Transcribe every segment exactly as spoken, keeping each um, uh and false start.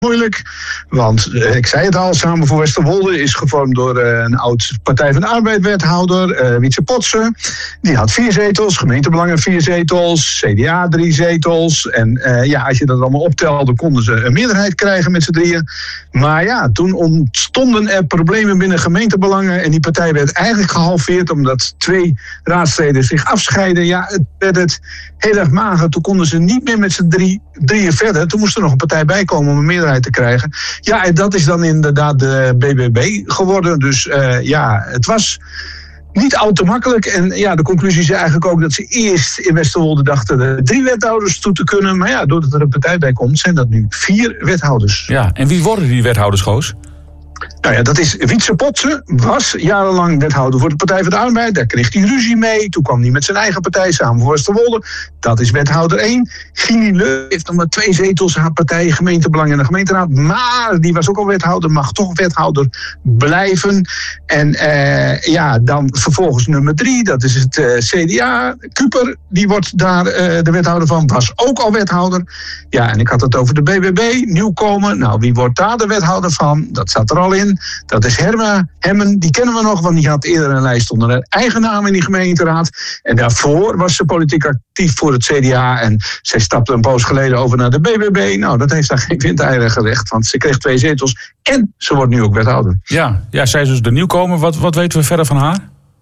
moeilijk. Want uh, ik zei het al, Samen voor Westerwolde is gevormd door uh, een oud Partij van de Arbeid wethouder, uh, Wietse Potsen. Die had vier zetels, gemeentebelangen vier zetels, C D A drie zetels. En uh, ja, als je dat allemaal optelde, konden ze een meerderheid krijgen met z'n drieën. Maar ja, toen ontstonden er problemen binnen gemeentebelangen en die partij werd eigenlijk gehalveerd omdat twee raadsleden zich afscheiden. Ja, het werd het heel erg mager. Toen konden ze niet meer met z'n drie, drieën verder. Toen moest er nog een partij bij komen om een meerderheid te krijgen. Ja, en dat is dan inderdaad de B B B geworden. Dus uh, ja, het was niet al te makkelijk. En ja, de conclusie is eigenlijk ook dat ze eerst in Westerwolde dachten de drie wethouders toe te kunnen. Maar ja, doordat er een partij bij komt, zijn dat nu vier wethouders. Ja, en wie worden die wethouders, Goos? Nou ja, dat is Wietse Potsen, was jarenlang wethouder voor de Partij van de Arbeid. Daar kreeg hij ruzie mee. Toen kwam hij met zijn eigen partij Samen voor Westerwolde. Dat is wethouder één. Gini Leu heeft nog maar twee zetels, haar partij, gemeentebelang en de gemeenteraad. Maar die was ook al wethouder, mag toch wethouder blijven. En eh, ja, dan vervolgens nummer drie, dat is het uh, C D A. Kuper, die wordt daar uh, de wethouder van, was ook al wethouder. Ja, en ik had het over de B B B, nieuwkomer. Nou, wie wordt daar de wethouder van? Dat zat er al in. Dat is Herma Hemmen, die kennen we nog, want die had eerder een lijst onder haar eigen naam in die gemeenteraad. En daarvoor was ze politiek actief voor het C D A en zij stapte een poos geleden over naar de B B B. Nou, dat heeft daar geen windeieren gelegd, want ze kreeg twee zetels en ze wordt nu ook wethouder. Ja, ja, zij is dus de nieuwkomer. Wat, wat weten we verder van haar?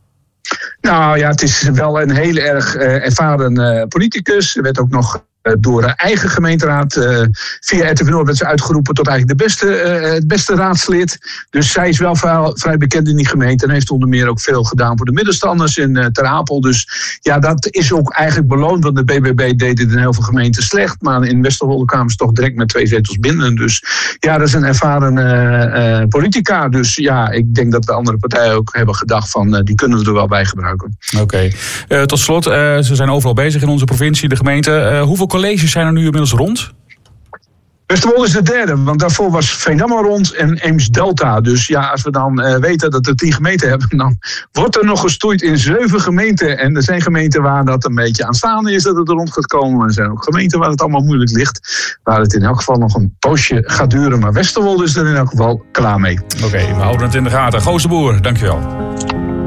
Nou ja, het is wel een heel erg uh, ervaren uh, politicus. Ze werd ook nog door haar eigen gemeenteraad. Uh, via R T V Noord werd ze uitgeroepen tot eigenlijk de beste, uh, het beste raadslid. Dus zij is wel vrij, vrij bekend in die gemeente en heeft onder meer ook veel gedaan voor de middenstanders in uh, Ter Apel. Dus ja, dat is ook eigenlijk beloond, want de B B B deed het in heel veel gemeenten slecht. Maar in Westerwolde kwamen ze toch direct met twee zetels binnen. Dus ja, dat is een ervaren uh, uh, politica. Dus ja, ik denk dat de andere partijen ook hebben gedacht van uh, die kunnen we er wel bij gebruiken. Oké. Okay. Uh, tot slot, uh, ze zijn overal bezig in onze provincie, de gemeente. Uh, hoeveel colleges zijn er nu inmiddels rond? Westerwolde is de derde, want daarvoor was Veendam al rond en Eems-Delta. Dus ja, als we dan uh, weten dat we tien gemeenten hebben, dan wordt er nog gestoeid in zeven gemeenten. En er zijn gemeenten waar dat een beetje aanstaande is dat het er rond gaat komen. Maar er zijn ook gemeenten waar het allemaal moeilijk ligt. Waar het in elk geval nog een poosje gaat duren. Maar Westerwolde is er in elk geval klaar mee. Oké, okay, we houden het in de gaten. Goos de Boer, dankjewel.